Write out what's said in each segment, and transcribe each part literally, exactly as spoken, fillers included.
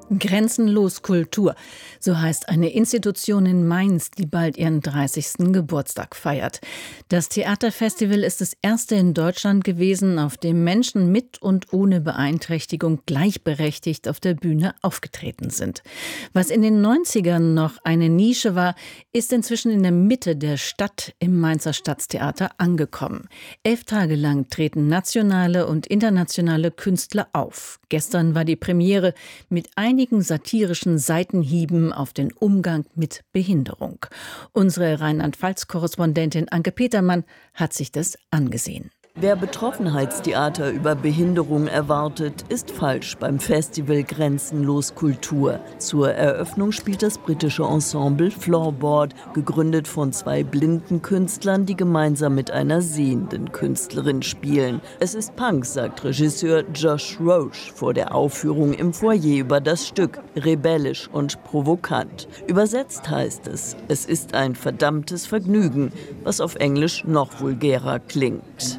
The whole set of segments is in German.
Grenzenlos Kultur, so heißt eine Institution in Mainz, die bald ihren dreißigsten Geburtstag feiert. Das Theaterfestival ist das erste in Deutschland gewesen, auf dem Menschen mit und ohne Beeinträchtigung gleichberechtigt auf der Bühne aufgetreten sind. Was in den neunzigern noch eine Nische war, ist inzwischen in der Mitte der Stadt im Mainzer Staatstheater angekommen. Elf Tage lang treten nationale und internationale Künstler auf. Gestern war die Premiere mit einigen satirischen Seitenhieben auf den Umgang mit Behinderung. Unsere Rheinland-Pfalz-Korrespondentin Anke Petermann hat sich das angesehen. Wer Betroffenheitstheater über Behinderung erwartet, ist falsch beim Festival Grenzenlos Kultur. Zur Eröffnung spielt das britische Ensemble Floorboard, gegründet von zwei blinden Künstlern, die gemeinsam mit einer sehenden Künstlerin spielen. Es ist Punk, sagt Regisseur Josh Roche vor der Aufführung im Foyer über das Stück, rebellisch und provokant. Übersetzt heißt es, es ist ein verdammtes Vergnügen, was auf Englisch noch vulgärer klingt.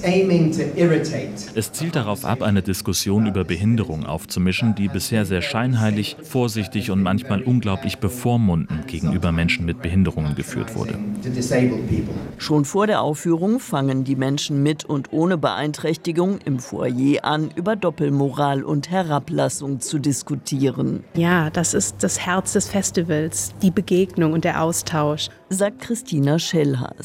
Es zielt darauf ab, eine Diskussion über Behinderung aufzumischen, die bisher sehr scheinheilig, vorsichtig und manchmal unglaublich bevormundend gegenüber Menschen mit Behinderungen geführt wurde. Schon vor der Aufführung fangen die Menschen mit und ohne Beeinträchtigung im Foyer an, über Doppelmoral und Herablassung zu diskutieren. Ja, das ist das Herz des Festivals, die Begegnung und der Austausch, sagt Christina Schellhaas.